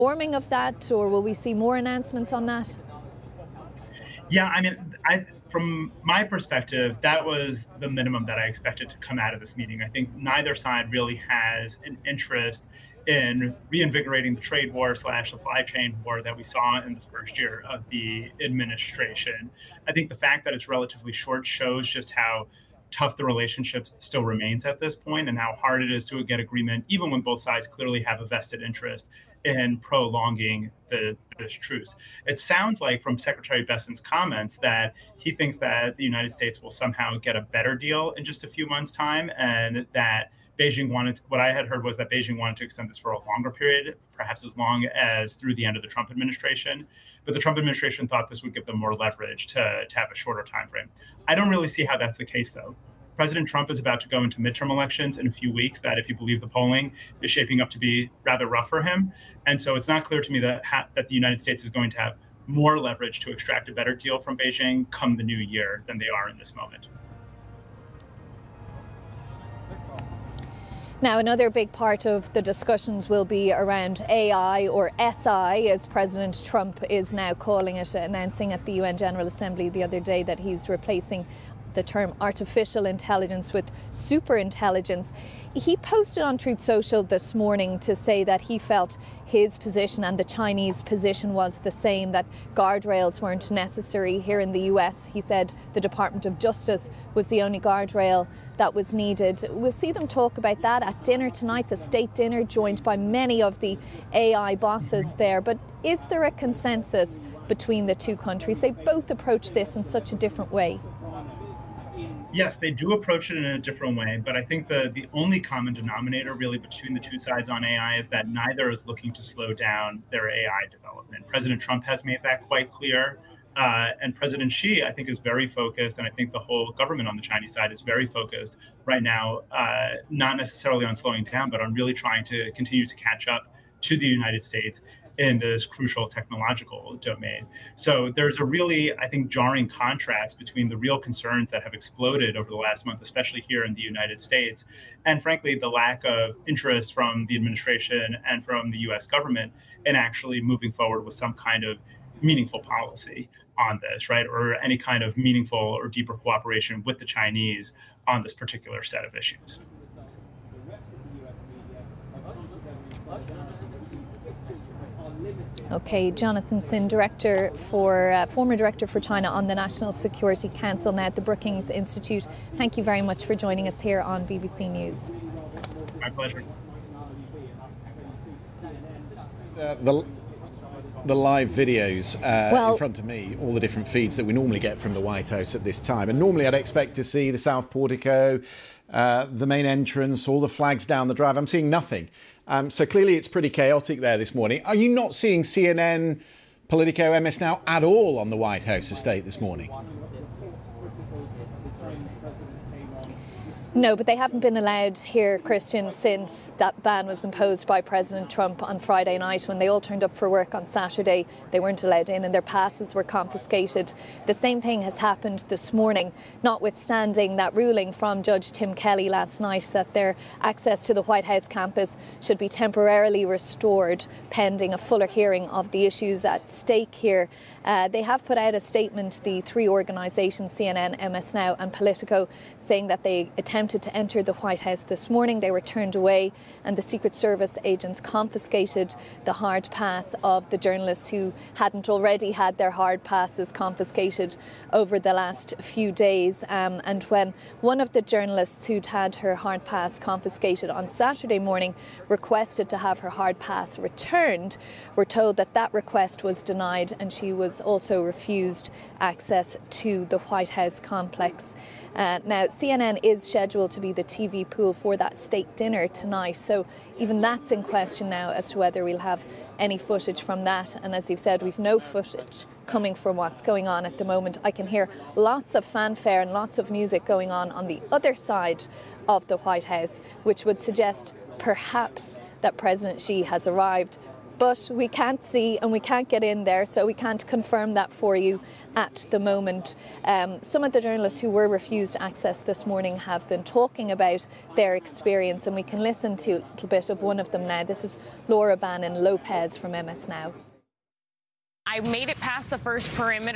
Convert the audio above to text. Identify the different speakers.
Speaker 1: warming of that, or will we see more announcements on that?
Speaker 2: Yeah, I mean, from my perspective, that was the minimum that I expected to come out of this meeting. I think neither side really has an interest in reinvigorating the trade war slash supply chain war that we saw in the first year of the administration. I think the fact that it's relatively short shows just how tough the relationship still remains at this point and how hard it is to get agreement, even when both sides clearly have a vested interest in prolonging this truce. It sounds like from Secretary Besson's comments that he thinks that the United States will somehow get a better deal in just a few months' time, and that what I had heard was that Beijing wanted to extend this for a longer period, perhaps as long as through the end of the Trump administration. But the Trump administration thought this would give them more leverage to have a shorter time frame. I don't really see how that's the case, though. President Trump is about to go into midterm elections in a few weeks that, if you believe the polling, is shaping up to be rather rough for him. And so it's not clear to me that the United States is going to have more leverage to extract a better deal from Beijing come the new year than they are in this moment.
Speaker 1: Now, another big part of the discussions will be around AI, or SI, as President Trump is now calling it, announcing at the UN General Assembly the other day that he's replacing the term artificial intelligence with super intelligence. He posted on Truth Social this morning to say that he felt his position and the Chinese position was the same, that guardrails weren't necessary here in the US. He said the Department of Justice was the only guardrail that was needed. We'll see them talk about that at dinner tonight, the state dinner, joined by many of the AI bosses there. But is there a consensus between the two countries? They both approach this in such a different way.
Speaker 2: Yes, they do approach it in a different way, but I think the only common denominator really between the two sides on AI is that neither is looking to slow down their AI development. President Trump has made that quite clear. And President Xi, I think, is very focused, and I think the whole government on the Chinese side is very focused right now, not necessarily on slowing down, but on really trying to continue to catch up to the United States in this crucial technological domain. So there's a really, I think, jarring contrast between the real concerns that have exploded over the last month, especially here in the United States, and frankly, the lack of interest from the administration and from the US government in actually moving forward with some kind of meaningful policy on this, right? Or any kind of meaningful or deeper cooperation with the Chinese on this particular set of issues.
Speaker 1: Okay, Jonathan Sin, former director for China on the National Security Council, now at the Brookings Institute. Thank you very much for joining us here on BBC News.
Speaker 2: My pleasure.
Speaker 3: The live videos in front of me, all the different feeds that we normally get from the White House at this time. And normally I'd expect to see the South Portico, the main entrance, all the flags down the drive. I'm seeing nothing. So clearly it's pretty chaotic there this morning. Are you not seeing CNN, Politico, MS Now at all on the White House estate this morning?
Speaker 1: No, but they haven't been allowed here, Christian, since that ban was imposed by President Trump on Friday night. When they all turned up for work on Saturday, they weren't allowed in and their passes were confiscated. The same thing has happened this morning, notwithstanding that ruling from Judge Tim Kelly last night that their access to the White House campus should be temporarily restored pending a fuller hearing of the issues at stake here. They have put out a statement, the three organisations, CNN, MS Now and Politico, saying that they attempted to enter the White House this morning. They were turned away and the Secret Service agents confiscated the hard pass of the journalists who hadn't already had their hard passes confiscated over the last few days. And when one of the journalists who'd had her hard pass confiscated on Saturday morning requested to have her hard pass returned, we're told that that request was denied and she was also refused access to the White House complex. Now, CNN is scheduled to be the TV pool for that state dinner tonight, so even that's in question now as to whether we'll have any footage from that. And as you've said, we've no footage coming from what's going on at the moment. I can hear lots of fanfare and lots of music going on the other side of the White House, which would suggest perhaps that President Xi has arrived. but we can't see and we can't get in there, so we can't confirm that for you at the moment. Some of the journalists who were refused access this morning have been talking about their experience, and we can listen to a little bit of one of them now. This is Laura Bannon Lopez from MS Now.
Speaker 4: I made it past the first perimeter.